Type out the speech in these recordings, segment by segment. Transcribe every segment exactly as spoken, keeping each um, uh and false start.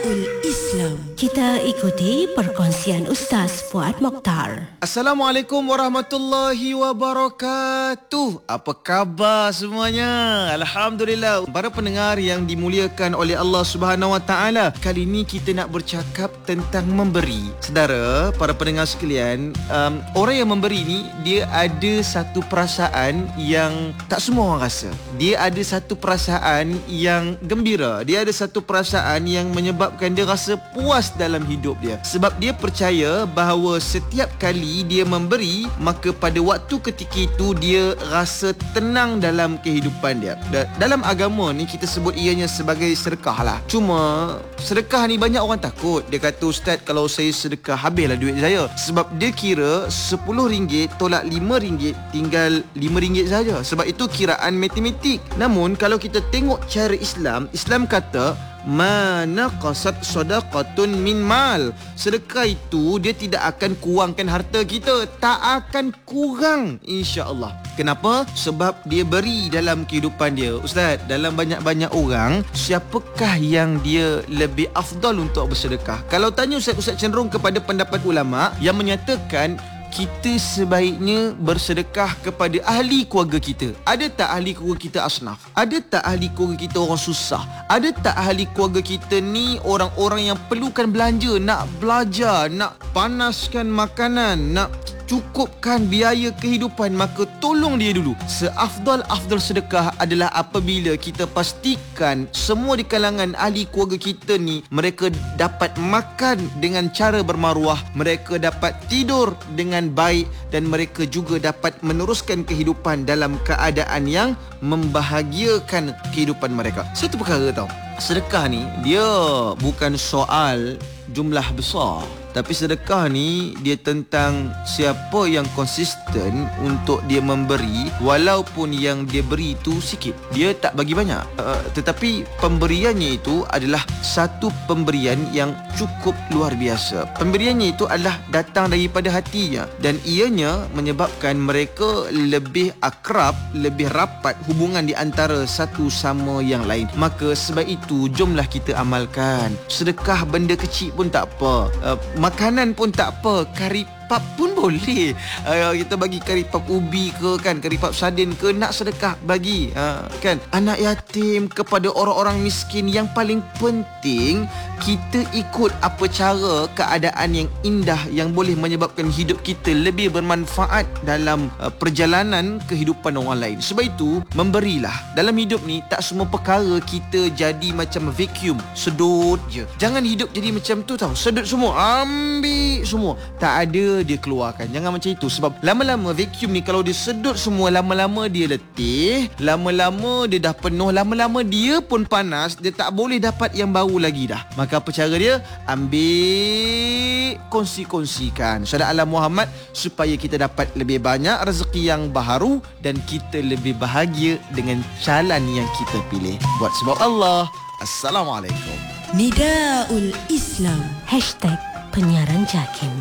Nidaul Islam. Kita ikuti perkongsian Ustaz Fuad Mokhtar. Assalamualaikum warahmatullahi wabarakatuh. Apa khabar semuanya? Alhamdulillah. Para pendengar yang dimuliakan oleh Allah Subhanahu Wa Taala, kali ini kita nak bercakap tentang memberi. Saudara, para pendengar sekalian, um, orang yang memberi ni dia ada satu perasaan yang tak semua orang rasa. Dia ada satu perasaan yang gembira. Dia ada satu perasaan yang menyebabkan dia rasa puas dalam hidup dia. Sebab dia percaya bahawa setiap kali dia memberi, maka pada waktu ketika itu dia rasa tenang dalam kehidupan dia. Dalam agama ni kita sebut ianya sebagai sedekah lah. Cuma sedekah ni banyak orang takut. Dia kata, Ustaz, kalau saya sedekah habislah duit saya. Sebab dia kira sepuluh ringgit tolak lima ringgit, tinggal lima ringgit saja. Sebab itu kiraan matematik. Namun kalau kita tengok cara Islam, Islam kata ma naqasat sadaqatun min mal. Sedekah itu dia tidak akan kurangkan harta kita, tak akan kurang, insya-Allah. Kenapa? Sebab dia beri dalam kehidupan dia. Ustaz, dalam banyak-banyak orang, siapakah yang dia lebih afdal untuk bersedekah? Kalau tanya Ustaz, Ustaz cenderung kepada pendapat ulama yang menyatakan kita sebaiknya bersedekah kepada ahli keluarga kita. Ada tak ahli keluarga kita asnaf? Ada tak ahli keluarga kita orang susah? Ada tak ahli keluarga kita ni orang-orang yang perlukan belanja, nak belajar, nak panaskan makanan, nak cukupkan biaya kehidupan, maka tolong dia dulu. Seafdal-afdal sedekah adalah apabila kita pastikan semua di kalangan ahli keluarga kita ni mereka dapat makan dengan cara bermaruah, mereka dapat tidur dengan baik, dan mereka juga dapat meneruskan kehidupan dalam keadaan yang membahagiakan kehidupan mereka. Satu perkara tau, sedekah ni dia bukan soal jumlah besar, tapi sedekah ni dia tentang siapa yang konsisten untuk dia memberi, walaupun yang dia beri itu sikit. Dia tak bagi banyak, uh, tetapi pemberiannya itu adalah satu pemberian yang cukup luar biasa. Pemberiannya itu adalah datang daripada hatinya, dan ianya menyebabkan mereka lebih akrab, lebih rapat hubungan di antara satu sama yang lain. Maka sebab itu jomlah kita amalkan. Sedekah benda kecil pun tak apa, uh, makanan pun tak apa, kari pap pun boleh. Uh, kita bagi kari pap ubi ke kan, kari pap sardin ke, nak sedekah bagi, uh, kan. Anak yatim, kepada orang-orang miskin. Yang paling penting kita ikut apa cara keadaan yang indah yang boleh menyebabkan hidup kita lebih bermanfaat dalam uh, perjalanan kehidupan orang lain. Sebab itu memberilah. Dalam hidup ni tak semua perkara kita jadi macam vacuum, sedut je. Jangan hidup jadi macam tu tau, sedut semua, ambil semua, tak ada dia keluarkan. Jangan macam itu. Sebab lama-lama vacuum ni kalau dia sedut semua, lama-lama dia letih, lama-lama dia dah penuh, lama-lama dia pun panas, dia tak boleh dapat yang baru lagi dah. Maka apa cara dia? Ambil, kongsi-kongsikan Sahadat Alam Muhammad, supaya kita dapat lebih banyak rezeki yang baharu dan kita lebih bahagia dengan jalan yang kita pilih. Buat sebab Allah. Assalamualaikum. Nidaul Islam. Hashtag penyiaran JAKIM.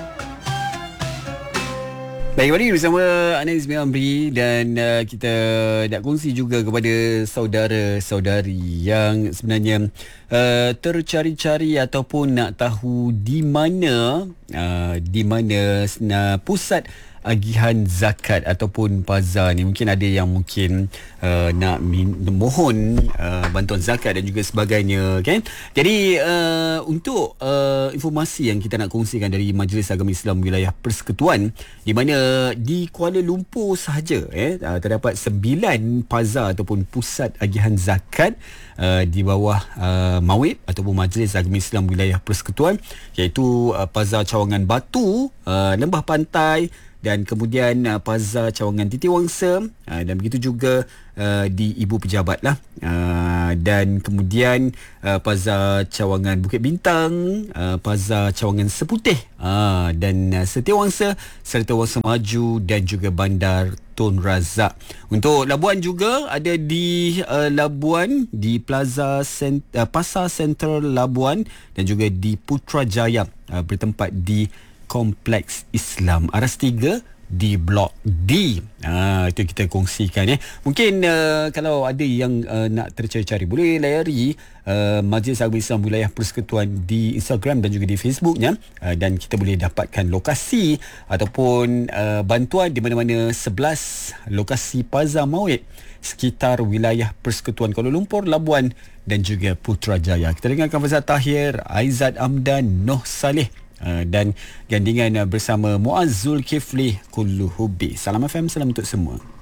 Baik, kembali bersama Ana Ismail Amri, dan uh, kita nak kongsi juga kepada saudara-saudari yang sebenarnya uh, tercari-cari ataupun nak tahu di mana uh, di mana uh, pusat agihan zakat ataupun pazar ni. Mungkin ada yang mungkin uh, nak min- mohon uh, bantuan zakat dan juga sebagainya, kan. Jadi uh, untuk uh, informasi yang kita nak kongsikan dari Majlis Agama Islam Wilayah Persekutuan, di mana di Kuala Lumpur sahaja eh uh, terdapat sembilan pazar ataupun pusat agihan zakat uh, di bawah uh, Mawib ataupun Majlis Agama Islam Wilayah Persekutuan, iaitu uh, Pazar Cawangan Batu, uh, Lembah Pantai, dan kemudian uh, Pazar Cawangan Titiwangsa, uh, dan begitu juga uh, di Ibu Pejabat lah, uh, dan kemudian uh, Pazar Cawangan Bukit Bintang, uh, Pazar Cawangan Seputih, uh, dan uh, Setiawangsa serta Wangsa Maju, dan juga Bandar Tun Razak. Untuk Labuan juga ada di uh, Labuan, di Plaza Cent- uh, Pasar Sentral Labuan, dan juga di Putrajaya, uh, bertempat di Kompleks Islam Aras tiga di Blok D. Ha, itu kita kongsikan ya. Mungkin uh, kalau ada yang uh, nak tercari-cari boleh layari uh, Majlis Agama Islam Wilayah Persekutuan di Instagram dan juga di Facebooknya, uh, dan kita boleh dapatkan lokasi ataupun uh, bantuan di mana-mana sebelas lokasi Paza Mawid sekitar wilayah Persekutuan Kuala Lumpur, Labuan dan juga Putrajaya. Kita dengarkan Fazal Tahir, Aizat Amdan, Noh Saleh Uh, dan gandingan uh, bersama Muaz Zulkifli, Kullu Hubbi. Salam F M, salam untuk semua.